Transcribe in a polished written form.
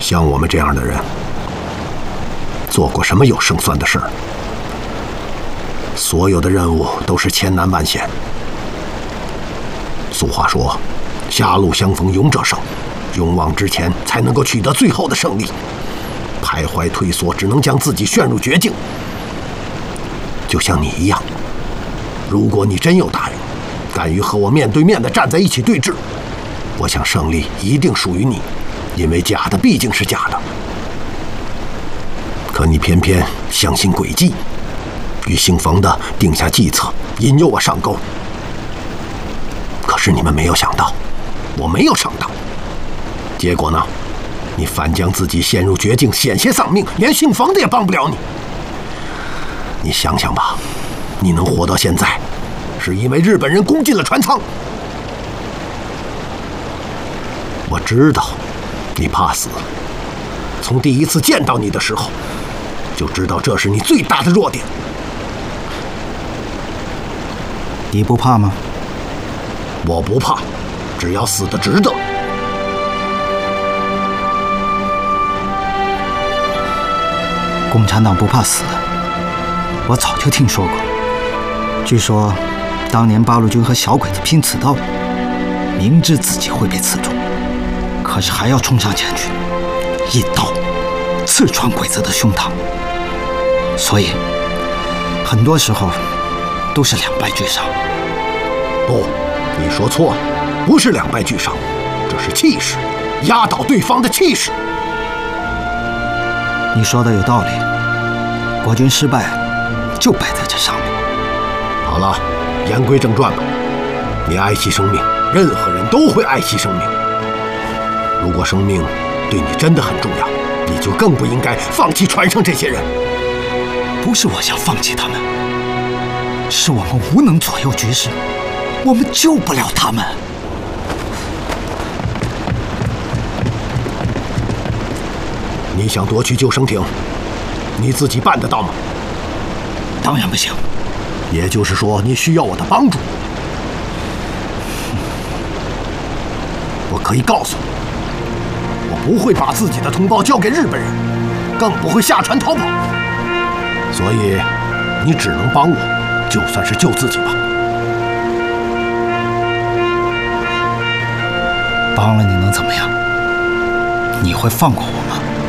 像我们这样的人，做过什么有胜算的事儿？所有的任务都是千难万险。俗话说，狭路相逢勇者胜，勇往直前才能够取得最后的胜利。徘徊退缩，只能将自己陷入绝境。就像你一样，如果你真有大勇，敢于和我面对面的站在一起对峙，我想胜利一定属于你，因为假的毕竟是假的。可你偏偏相信诡计，与姓冯的定下计策，引诱我上钩。可是你们没有想到，我没有上当。结果呢？你反将自己陷入绝境，险些丧命，连姓冯的也帮不了你。你想想吧，你能活到现在，是因为日本人攻进了船舱。我知道你怕死，从第一次见到你的时候，就知道这是你最大的弱点。 你不怕吗？ 我不怕，只要死得值得。 共产党不怕死，我早就听说过。据说，当年八路军和小鬼子拼刺刀，明知自己会被刺中，可是还要冲上前去，一刀刺穿鬼子的胸膛。所以，很多时候都是两败俱伤。 不，你说错了，不是两败俱伤，这是气势，压倒对方的气势。 你说的有道理，国军失败就败在这上面。 好了，言归正传吧。你爱惜生命，任何人都会爱惜生命。如果生命对你真的很重要，你就更不应该放弃船上这些人。 不是我想放弃他们，是我们无能左右局势，我们救不了他们。 你想夺取救生艇，你自己办得到吗？ 当然不行。 也就是说，你需要我的帮助。我可以告诉你，我不会把自己的同胞交给日本人，更不会下船逃跑。所以，你只能帮我，就算是救自己吧。 帮了你能怎么样？你会放过我吗？